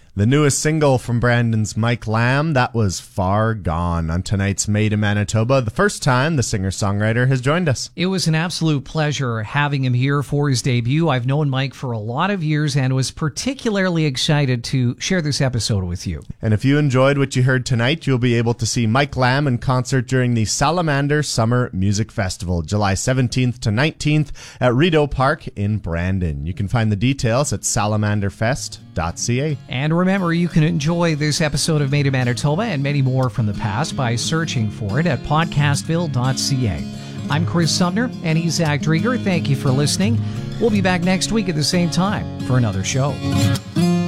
The newest single from Brandon's Mike Lamb, that was Far Gone on tonight's Made in Manitoba, the first time the singer-songwriter has joined us. It was an absolute pleasure having him here for his debut. I've known Mike for a lot of years and was particularly excited to share this episode with you. And if you enjoyed what you heard tonight, you'll be able to see Mike Lamb in concert during the Salamander Summer Music Festival, July 17th to 19th at Rideau Park in Brandon. You can find the details at salamanderfest.ca. And remember, you can enjoy this episode of Made in Manitoba and many more from the past by searching for it at podcastville.ca. I'm Chris Sumner, and he's Zach Drieger. Thank you for listening. We'll be back next week at the same time for another show.